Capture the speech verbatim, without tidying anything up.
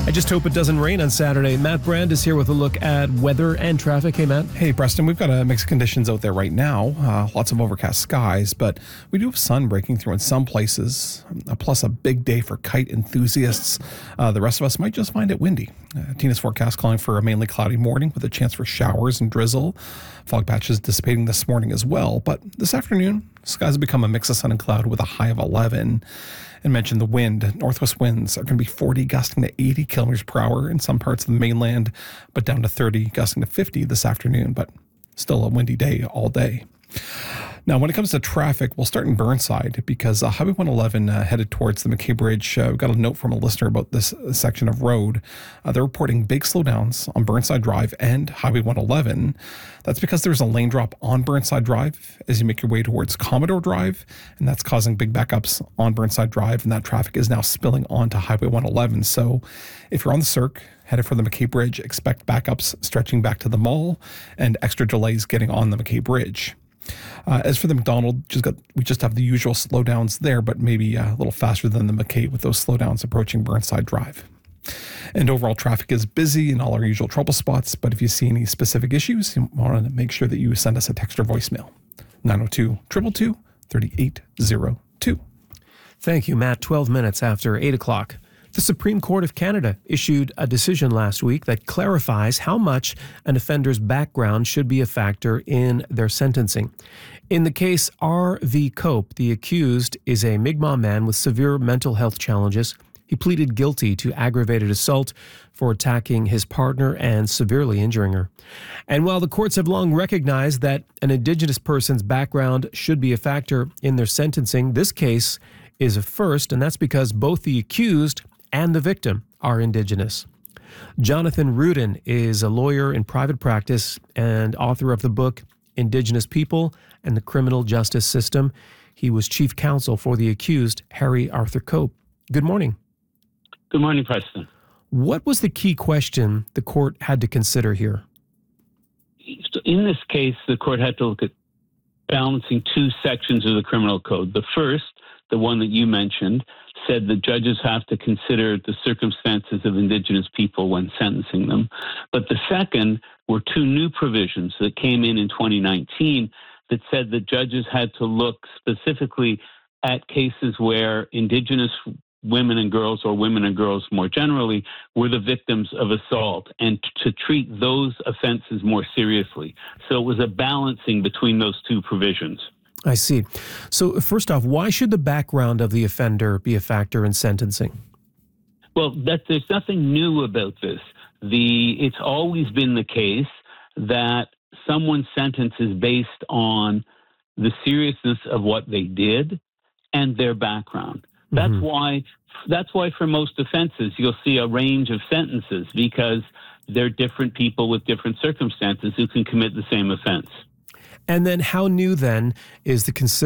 I just hope it doesn't rain on Saturday. Matt Brand is here with a look at weather and traffic. Hey, Matt. Hey, Preston. We've got a mix of conditions out there right now. Uh, lots of overcast skies, but we do have sun breaking through in some places, uh, plus a big day for kite enthusiasts. Uh, the rest of us might just find it windy. Uh, Tina's forecast calling for a mainly cloudy morning with a chance for showers and drizzle. Fog patches dissipating this morning as well, but this afternoon, skies will become a mix of sun and cloud with a high of eleven. And mentioned the wind. Northwest winds are going to be forty, gusting to eighty kilometers per hour in some parts of the mainland, but down to thirty, gusting to fifty this afternoon, but still a windy day all day. Now, when it comes to traffic, we'll start in Burnside because uh, Highway one eleven uh, headed towards the McKay Bridge. Uh, we've got a note from a listener about this uh, section of road. Uh, they're reporting big slowdowns on Burnside Drive and Highway one eleven. That's because there's a lane drop on Burnside Drive as you make your way towards Commodore Drive, and that's causing big backups on Burnside Drive, and that traffic is now spilling onto Highway one eleven. So if you're on the circ, headed for the McKay Bridge, expect backups stretching back to the mall and extra delays getting on the McKay Bridge. Uh, as for the McDonald, just got, we just have the usual slowdowns there, but maybe uh, a little faster than the McKay with those slowdowns approaching Burnside Drive. And overall traffic is busy in all our usual trouble spots, but if you see any specific issues, you want to make sure that you send us a text or voicemail. nine oh two, two two two, three eight zero two. Thank you, Matt. twelve minutes after eight o'clock. The Supreme Court of Canada issued a decision last week that clarifies how much an offender's background should be a factor in their sentencing. In the case R V. Cope, the accused is a Mi'kmaq man with severe mental health challenges. He pleaded guilty to aggravated assault for attacking his partner and severely injuring her. And while the courts have long recognized that an Indigenous person's background should be a factor in their sentencing, this case is a first, and that's because both the accused and the victim are Indigenous. Jonathan Rudin is a lawyer in private practice and author of the book Indigenous People and the Criminal Justice System. He was chief counsel for the accused, Harry Arthur Cope. Good morning. Good morning, Preston. What was the key question the court had to consider here? In this case, the court had to look at balancing two sections of the criminal code. The first, the one that you mentioned, said that judges have to consider the circumstances of Indigenous people when sentencing them. But the second were two new provisions that came in in twenty nineteen that said that judges had to look specifically at cases where Indigenous women and girls, or women and girls more generally, were the victims of assault, and to treat those offenses more seriously. So it was a balancing between those two provisions. I see. So first off, why should the background of the offender be a factor in sentencing? Well, that, there's nothing new about this. The It's always been the case that someone's sentence is based on the seriousness of what they did and their background. That's mm-hmm. why that's why for most offenses you'll see a range of sentences, because they're different people with different circumstances who can commit the same offense. And then how new then is the consideration